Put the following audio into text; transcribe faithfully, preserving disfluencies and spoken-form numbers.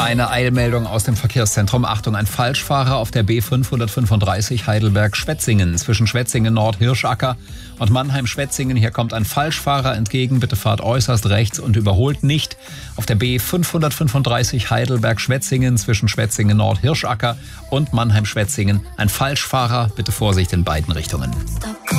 Eine Eilmeldung aus dem Verkehrszentrum. Achtung, ein Falschfahrer auf der B fünfhundertfünfunddreißig Heidelberg-Schwetzingen zwischen Schwetzingen Nord, Hirschacker und Mannheim-Schwetzingen. Hier kommt ein Falschfahrer entgegen. Bitte fahrt äußerst rechts und überholt nicht. Auf der B fünfhundertfünfunddreißig Heidelberg-Schwetzingen zwischen Schwetzingen Nord, Hirschacker und Mannheim-Schwetzingen ein Falschfahrer. Bitte Vorsicht in beiden Richtungen.